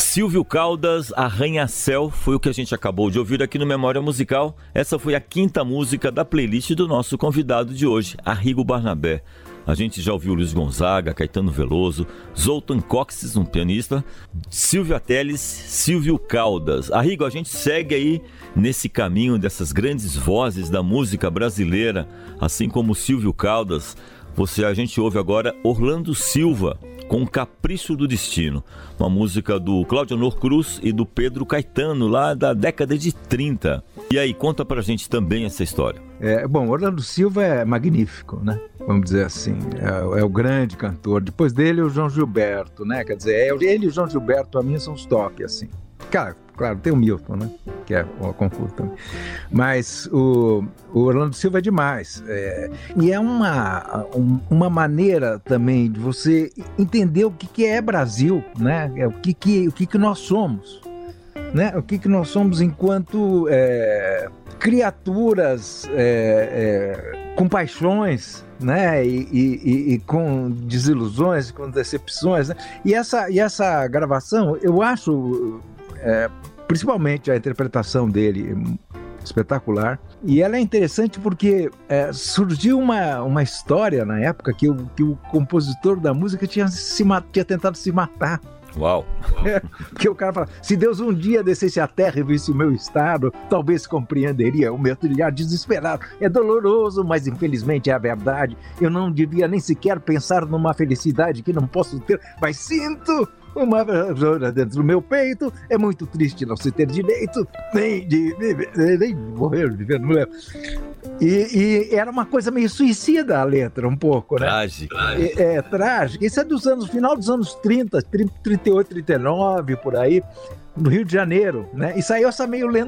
Silvio Caldas, Arranha-Céu, foi o que a gente acabou de ouvir aqui no Memória Musical. Essa foi a quinta música da playlist do nosso convidado de hoje, Arrigo Barnabé. A gente já ouviu Luiz Gonzaga, Caetano Veloso, Zoltan Coxes, um pianista, Silvio Teles, Silvio Caldas. Arrigo, a gente segue aí nesse caminho dessas grandes vozes da música brasileira, assim como Silvio Caldas. A gente ouve agora Orlando Silva, com Capricho do Destino, uma música do Claudio Cruz e do Pedro Caetano, lá da década de 30. E aí, conta pra gente também essa história. Bom, Orlando Silva é magnífico, né? Vamos dizer assim, é o grande cantor. Depois dele, o João Gilberto, né? Quer dizer, ele e o João Gilberto, a mim, são os top, assim. Claro, tem o Milton, né? Que é o concurso também. Mas o Orlando Silva é demais. E é uma maneira também de você entender o que é Brasil, né? O que nós somos, né? O que nós somos enquanto criaturas com paixões, né? E com desilusões, com decepções, né? E essa gravação, eu acho... principalmente a interpretação dele espetacular, e ela é interessante porque surgiu uma história na época que o compositor da música tinha tentado se matar. Uau! Porque o cara fala, se Deus um dia descesse à terra e visse o meu estado, talvez compreenderia o meu trilhar desesperado. É doloroso, mas infelizmente é a verdade. Eu não devia nem sequer pensar numa felicidade que não posso ter, mas sinto uma dentro do meu peito. É muito triste não se ter direito nem de viver no meu. E era uma coisa meio suicida a letra, um pouco, né? Trágica. Trágica. Isso é final dos anos 30, 38, 39, por aí, no Rio de Janeiro, né? E saiu essa meio lenda